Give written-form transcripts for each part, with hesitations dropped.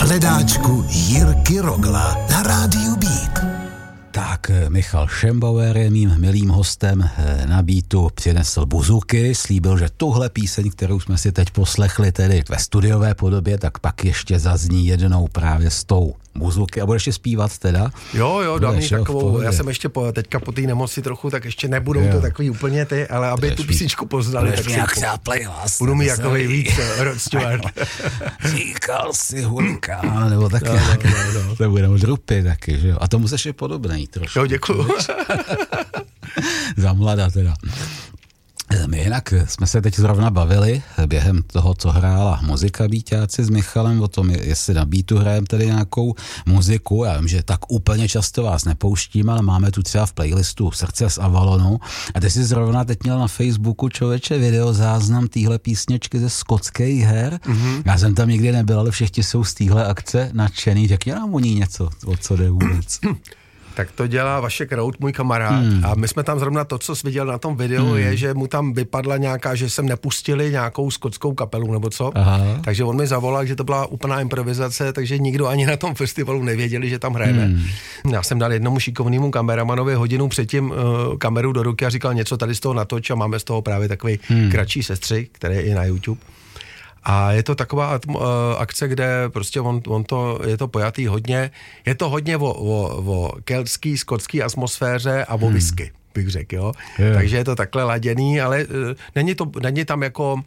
hledáčku Jirky Rogla na rádiu Beat. Tak, Michal Šembauer je mým milým hostem na Beatu, přinesl buzuky, slíbil, že tuhle píseň, kterou jsme si teď poslechli tedy ve studiové podobě, tak pak ještě zazní jednou právě s tou buzuky. A budeš ještě zpívat teda? Jo, dám mi takovou, já jsem ještě teďka po té nemoci trochu, tak ještě nebudou to takový úplně ty, ale aby tu písničku poznali, tak si budu mít jakovej víc Rod Stewart. Říkal si hurikán, nebo taky nějaké, nebo drupy taky, že jo? A tomu seš je podobnej trošku. Jo, děkuju. Za mladá teda. My jinak jsme se teď zrovna bavili během toho, co hrála muzika Beatáci s Michalem, o tom, jestli na Beatu hrajeme tedy nějakou muziku. Já vím, že tak úplně často vás nepouštíme, ale máme tu třeba v playlistu Srdce z Avalonu. A ty jsi zrovna teď měl na Facebooku, člověče, videozáznam téhle písničky ze skotských her. Mm-hmm. Já jsem tam nikdy nebyl, ale všichni jsou z téhle akce nadšený. Řekni nám o ní něco, o co jde vůbec. Tak to dělá Vašek Rout, můj kamarád. A my jsme tam zrovna to, co jsi viděl na tom videu, je, že mu tam vypadla nějaká, že jsem nepustili nějakou skotskou kapelu nebo co. Aha. Takže on mi zavolal, že to byla úplná improvizace, takže nikdo ani na tom festivalu nevěděli, že tam hrajeme. Já jsem dal jednomu šikovnému kameramanovi hodinu předtím kameru do ruky a říkal něco tady z toho natoč a máme z toho právě takový kratší sestřih, který je i na YouTube. A je to taková akce, kde prostě je to pojatý hodně, je to hodně o keltský, skotský atmosféře a o whisky, bych řekl, jo. Takže je to takhle laděný, ale není tam jako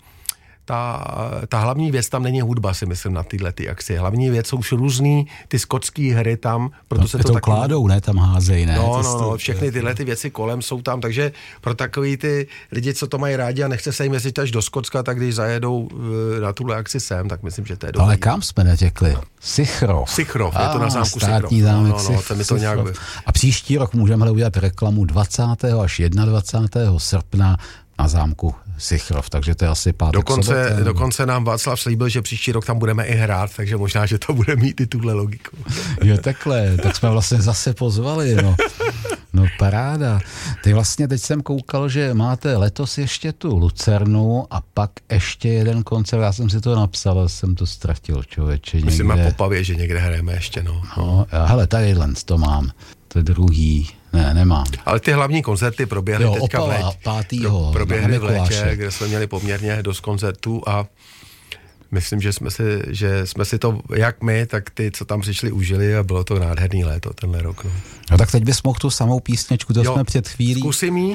ta hlavní věc tam není hudba, si myslím, na tyhle akci. Hlavní věc jsou už různý ty skotský hry tam, proto se to taky kládou, ne, tam házej, ne? No, všechny tyhle ty věci kolem jsou tam, takže pro takový ty lidi, co to mají rádi a nechce se jim jezdit až do Skotska, tak když zajedou na tuhle akci sem, tak myslím, že to je dobrý. Ale kam jsme netěkli? Sichrov, je to na zámku Sichrov. Státní zámek Sichrov. A příští rok můžeme udělat reklamu 20. až 21. srpna na zámku Sichrov, takže to je asi pátek. Dokonce nám Václav slíbil, že příští rok tam budeme i hrát, takže možná, že to bude mít i tuhle logiku. Jo, takhle, tak jsme vlastně zase pozvali, no paráda. Ty vlastně teď jsem koukal, že máte letos ještě tu Lucernu a pak ještě jeden koncert, já jsem si to napsal, jsem to ztratil, člověče. Myslím na Popavě, že někde hrajeme ještě, no. Hele, tadyhle to mám, to je druhý. Ne, nemám. Ale ty hlavní koncerty proběhly teďka v létě. Proběhly v létě, kde jsme měli poměrně dost koncertů a myslím, že jsme si to, jak my, tak ty, co tam přišli, užili a bylo to nádherný léto tenhle rok. No tak teď bys mohl tu samou písničku, to jsme před chvílí. Zkusím jí.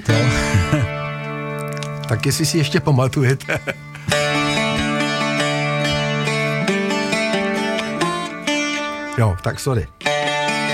Tak jestli si ještě pamatujete. Jo, tak sorry.